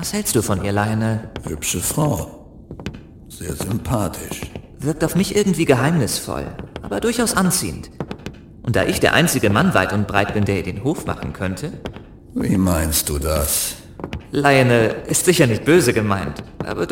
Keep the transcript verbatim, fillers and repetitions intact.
Was hältst du von ihr, Lionel? Hübsche Frau. Sehr sympathisch. Wirkt auf mich irgendwie geheimnisvoll, aber durchaus anziehend. Und da ich der einzige Mann weit und breit bin, der ihr den Hof machen könnte... Wie meinst du das? Lionel, ist sicher nicht böse gemeint, aber